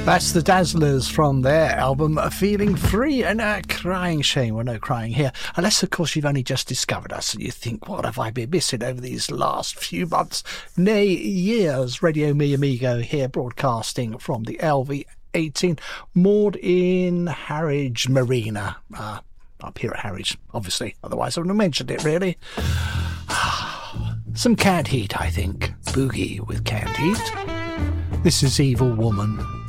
That's the Dazzlers from their album Feeling Free, and Crying Shame. Well, no crying here, unless of course you've only just discovered us and you think, what have I been missing over these last few months, nay years. Radio Mi Amigo here, broadcasting from the LV18, moored in Harwich Marina, up here at Harwich, obviously, otherwise I wouldn't have mentioned it really. Some Canned Heat, I think. Boogie with Canned Heat. This is Evil Woman.